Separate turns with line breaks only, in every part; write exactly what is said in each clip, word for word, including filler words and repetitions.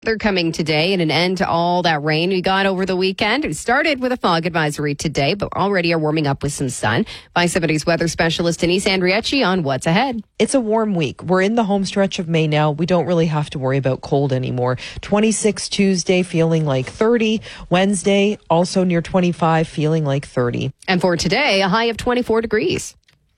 They're coming today and an end to all that rain we got over the weekend. We started with a fog advisory today, but already are warming up with some sun. five seventy's weather specialist Denise Andriecci on what's ahead.
It's a warm week. We're in the home stretch of May now. We don't really have to worry about cold anymore. twenty-six Tuesday, feeling like thirty. Wednesday, also near twenty-five, feeling like thirty.
And for today, a high of twenty-four degrees.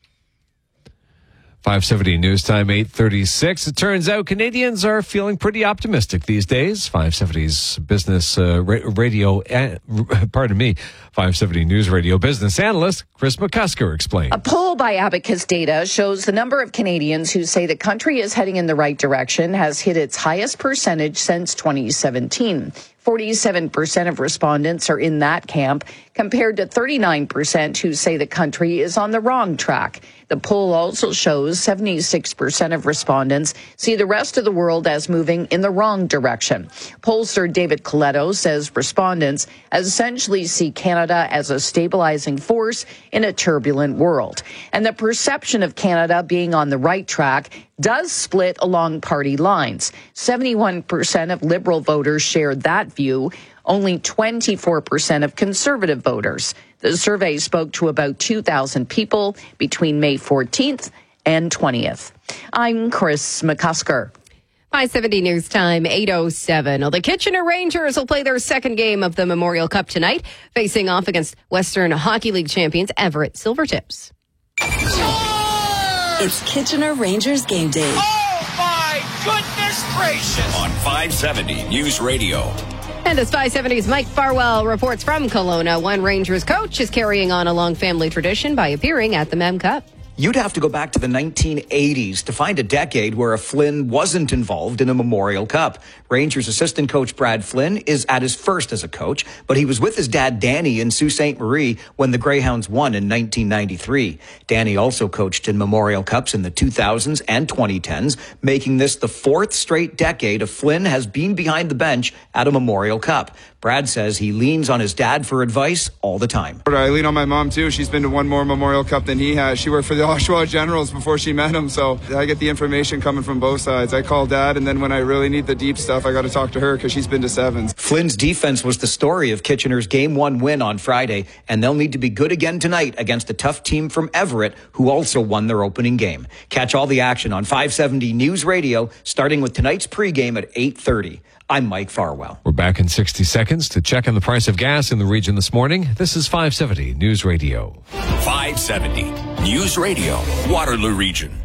five seventy News Time, eight thirty-six. It turns out Canadians are feeling pretty optimistic these days. five seventy's business uh, ra- radio, uh, pardon me, five seventy News Radio business analyst Chris McCusker explained.
A poll by Abacus Data shows the number of Canadians who say the country is heading in the right direction has hit its highest percentage since twenty seventeen. forty-seven percent of respondents are in that camp, compared to thirty-nine percent who say the country is on the wrong track. The poll also shows seventy-six percent of respondents see the rest of the world as moving in the wrong direction. Pollster David Coletto says respondents essentially see Canada as a stabilizing force in a turbulent world. And the perception of Canada being on the right track does split along party lines. seventy-one percent of Liberal voters shared that view, only twenty-four percent of Conservative voters. The survey spoke to about two thousand people between May fourteenth and twentieth. I'm Chris McCusker.
five seventy News Time, eight oh seven. Well, the Kitchener Rangers will play their second game of the Memorial Cup tonight, facing off against Western Hockey League champions Everett Silvertips.
It's Kitchener Rangers game day.
Oh, my goodness gracious!
On five seventy News Radio.
And as five seventy's Mike Farwell reports from Kelowna, one Rangers coach is carrying on a long family tradition by appearing at the Mem Cup.
You'd have to go back to the nineteen eighties to find a decade where a Flynn wasn't involved in a Memorial Cup. Rangers assistant coach Brad Flynn is at his first as a coach, but he was with his dad Danny in Sault Ste. Marie when the Greyhounds won in nineteen ninety-three. Danny also coached in Memorial Cups in the two thousands and twenty tens, making this the fourth straight decade of Flynn has been behind the bench at a Memorial Cup. Brad says he leans on his dad for advice all the time.
I lean on my mom, too. She's been to one more Memorial Cup than he has. She worked for the Oshawa Generals before she met him, so I get the information coming from both sides. I call Dad, and then when I really need the deep stuff, I got to talk to her because she's been to sevens.
Flynn's defense was the story of Kitchener's Game one win on Friday, and they'll need to be good again tonight against a tough team from Everett, who also won their opening game. Catch all the action on five seventy News Radio, starting with tonight's pregame at eight thirty. I'm Mike Farwell.
We're back in sixty seconds to check on the price of gas in the region this morning. This is five seventy News Radio.
five seventy News Radio, Waterloo Region.